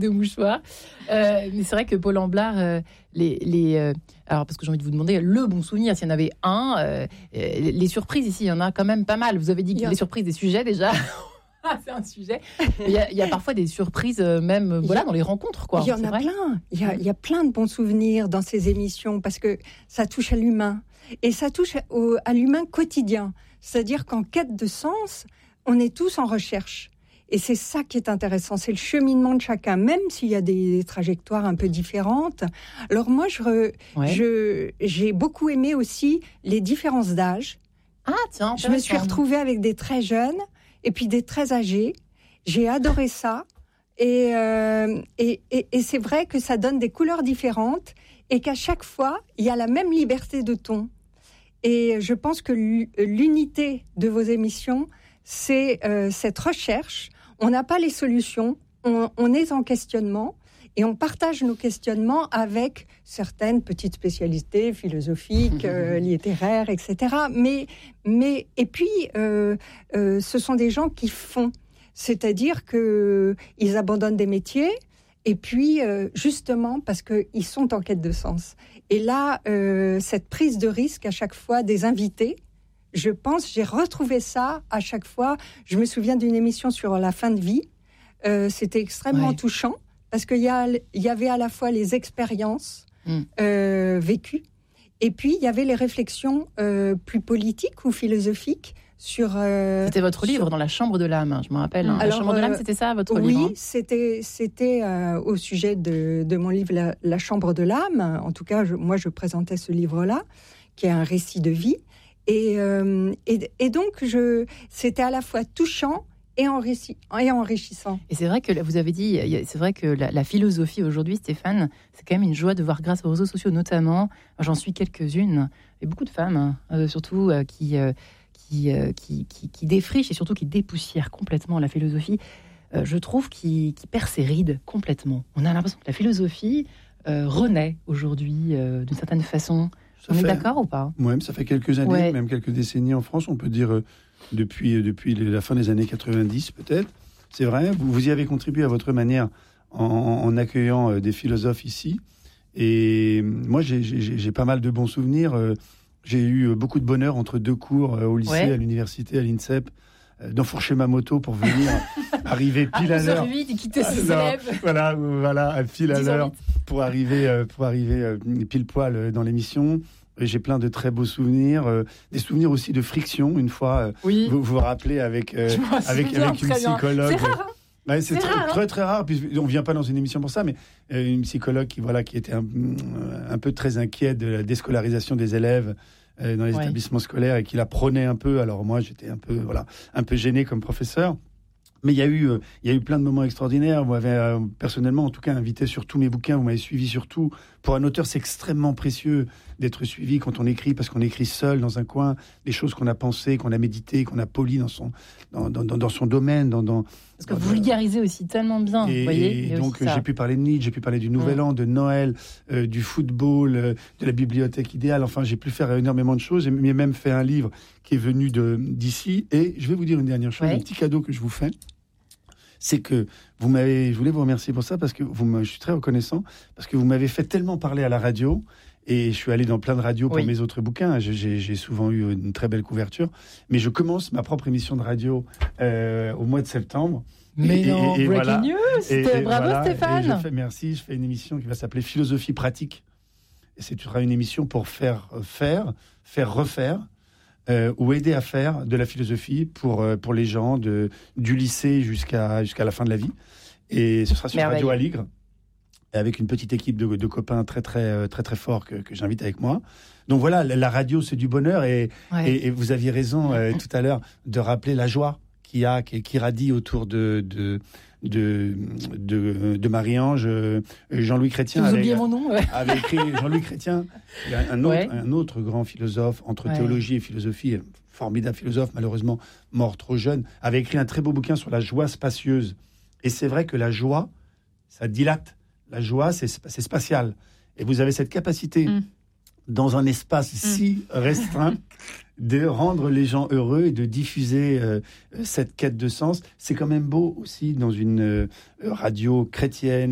de mouchoir. Mais c'est vrai que Paul Amblard, alors parce que j'ai envie de vous demander le bon souvenir, s'il y en avait un, les surprises ici, il y en a quand même pas mal. Vous avez dit que les surprises des sujets déjà. C'est un sujet. Il y a parfois des surprises, même dans les rencontres. Quoi. Il y en a plein. Il y a plein de bons souvenirs dans ces émissions parce que ça touche à l'humain. Et ça touche à l'humain quotidien. C'est-à-dire qu'en quête de sens, on est tous en recherche. Et c'est ça qui est intéressant. C'est le cheminement de chacun, même s'il y a des trajectoires un peu différentes. Alors moi, j'ai beaucoup aimé aussi les différences d'âge. Ah, tiens, je me suis retrouvée avec des très jeunes et puis des très âgés. J'ai adoré ça. Et c'est vrai que ça donne des couleurs différentes et qu'à chaque fois, il y a la même liberté de ton. Et je pense que l'unité de vos émissions, c'est cette recherche. On n'a pas les solutions, on est en questionnement et on partage nos questionnements avec certaines petites spécialités philosophiques, littéraires, etc. Et puis, ce sont des gens qui font. C'est-à-dire qu'ils abandonnent des métiers et puis, justement, parce qu'ils sont en quête de sens. Et là, cette prise de risque à chaque fois des invités, je pense, j'ai retrouvé ça à chaque fois. Je me souviens d'une émission sur la fin de vie. C'était extrêmement touchant parce qu'il y avait à la fois les expériences vécues et puis il y avait les réflexions plus politiques ou philosophiques sur... C'était votre livre, Dans la chambre de l'âme, je me rappelle. Hein. La chambre de l'âme, c'était ça, votre livre? Oui, c'était au sujet de mon livre La chambre de l'âme. En tout cas, moi, je présentais ce livre-là, qui est un récit de vie. Et donc, c'était à la fois touchant et enrichissant. Et c'est vrai que vous avez dit, c'est vrai que la philosophie aujourd'hui, Stéphane, c'est quand même une joie de voir grâce aux réseaux sociaux notamment. J'en suis quelques-unes, et beaucoup de femmes, surtout qui défrichent et surtout qui dépoussièrent complètement la philosophie. Je trouve qui perd ses rides complètement. On a l'impression que la philosophie renaît aujourd'hui d'une certaine façon. On est d'accord ou pas? Oui, ça fait quelques années, même quelques décennies en France, on peut dire depuis la fin des années 90 peut-être. C'est vrai, vous y avez contribué à votre manière en accueillant des philosophes ici. Et moi, j'ai pas mal de bons souvenirs. J'ai eu beaucoup de bonheur entre deux cours au lycée, à l'université, à l'INSEP, d'enfourcher ma moto pour venir arriver pile à l'heure. Vite, quitter ses élèves. Voilà, pile à l'heure pour arriver pile poil dans l'émission. Et j'ai plein de très beaux souvenirs, des souvenirs aussi de friction. Une fois, vous vous rappelez avec une psychologue. C'est rare. C'est très, très rare. Puis on vient pas dans une émission pour ça, mais une psychologue qui était un peu très inquiète de la déscolarisation des élèves dans les établissements scolaires et qui la prônait un peu. Alors moi, j'étais un peu gêné comme professeur. Mais il y a eu plein de moments extraordinaires. Vous m'avez personnellement, en tout cas, invité sur tous mes bouquins. Vous m'avez suivi sur tout. Pour un auteur, c'est extrêmement précieux d'être suivi quand on écrit, parce qu'on écrit seul dans un coin, des choses qu'on a pensées, qu'on a méditées, qu'on a polies dans son domaine. Parce que vous vulgarisez aussi tellement bien. Et, vous voyez, et donc, j'ai pu parler de Nietzsche, j'ai pu parler du Nouvel An, de Noël, du football, de la bibliothèque idéale. Enfin, j'ai pu faire énormément de choses. J'ai même fait un livre qui est venu d'ici. Et je vais vous dire une dernière chose, un petit cadeau que je vous fais. C'est que je voulais vous remercier pour ça parce que je suis très reconnaissant parce que vous m'avez fait tellement parler à la radio et je suis allé dans plein de radios pour mes autres bouquins. J'ai souvent eu une très belle couverture, mais je commence ma propre émission de radio au mois de septembre. Breaking news. Bravo Stéphane. Merci. Je fais une émission qui va s'appeler Philosophie pratique. Et ce sera une émission pour faire refaire. Ou aider à faire de la philosophie pour les gens du lycée jusqu'à la fin de la vie. Et ce sera sur Radio Aligre, avec une petite équipe de copains très, très, très, très forts que j'invite avec moi. Donc voilà, la radio, c'est du bonheur. Et vous aviez raison tout à l'heure de rappeler la joie qui radie autour de Marie-Ange. Jean-Louis Chrétien vous oubliez mon nom avait écrit Jean-Louis Chrétien, un autre grand philosophe entre théologie et philosophie, formidable philosophe, malheureusement mort trop jeune, avait écrit un très beau bouquin sur la joie spacieuse. Et c'est vrai que la joie, ça dilate. La joie, c'est spatial. Et vous avez cette capacité dans un espace si restreint de rendre les gens heureux et de diffuser cette quête de sens. C'est quand même beau aussi dans une radio chrétienne,